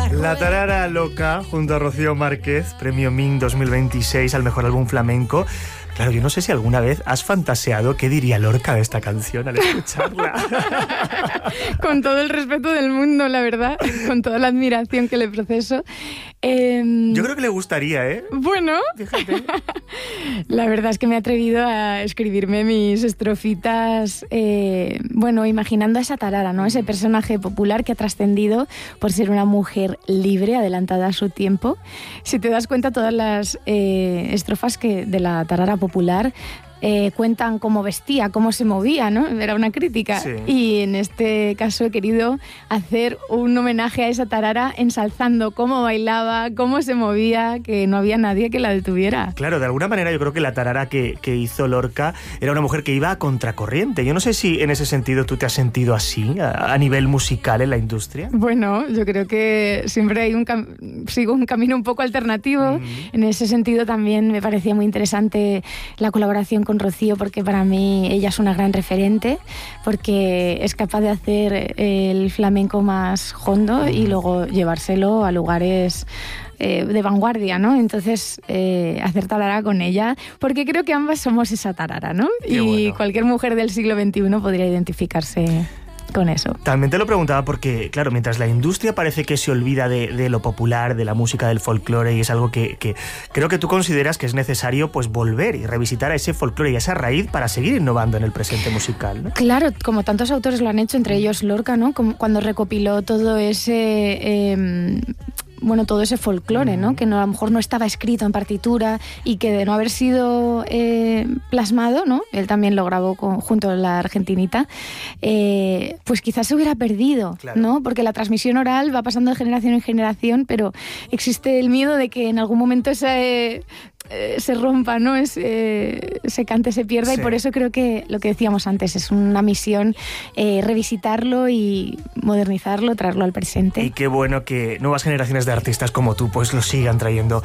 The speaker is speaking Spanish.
La Tarara Loca, junto a Rocío Márquez, premio Ming 2026 al mejor álbum flamenco. Claro, yo no sé si alguna vez has fantaseado qué diría Lorca de esta canción al escucharla. Con todo el respeto del mundo, la verdad, con toda la admiración que le proceso. Yo creo que le gustaría, ¿eh? Bueno, fíjate. La verdad es que me he atrevido a escribirme mis estrofitas, imaginando a esa tarara, ¿no? Ese personaje popular que ha trascendido por ser una mujer libre, adelantada a su tiempo. Si te das cuenta, todas las estrofas de la tarara popular cuentan cómo vestía, cómo se movía, ¿no? Era una crítica. Sí. Y en este caso he querido hacer un homenaje a esa tarara ensalzando cómo bailaba, cómo se movía, que no había nadie que la detuviera. Claro, de alguna manera yo creo que la tarara que hizo Lorca era una mujer que iba a contracorriente. Yo no sé si en ese sentido tú te has sentido así, a nivel musical en la industria. Bueno, yo creo que siempre hay sigo un camino un poco alternativo. En ese sentido también me parecía muy interesante la colaboración con Rocío, porque para mí ella es una gran referente, porque es capaz de hacer el flamenco más hondo y luego llevárselo a lugares de vanguardia, ¿no? Entonces, hacer tarara con ella, porque creo que ambas somos esa tarara, ¿no? Qué y bueno. cualquier mujer del siglo XXI podría identificarse con eso. También te lo preguntaba porque, claro, mientras la industria parece que se olvida de lo popular, de la música, del folclore, y es algo que creo que tú consideras que es necesario pues volver y revisitar a ese folclore y a esa raíz para seguir innovando en el presente musical, ¿no? Claro, como tantos autores lo han hecho, entre ellos Lorca, ¿no? Cuando recopiló todo ese todo ese folclore, ¿no? Que a lo mejor no estaba escrito en partitura y que de no haber sido plasmado, ¿no? Él también lo grabó junto a la argentinita, pues quizás se hubiera perdido, claro, ¿no? Porque la transmisión oral va pasando de generación en generación, pero existe el miedo de que en algún momento se rompa, ¿no? Ese cante se pierda, sí. Y por eso creo que lo que decíamos antes es una misión revisitarlo y modernizarlo, traerlo al presente. Y qué bueno que nuevas generaciones de artistas como tú pues lo sigan trayendo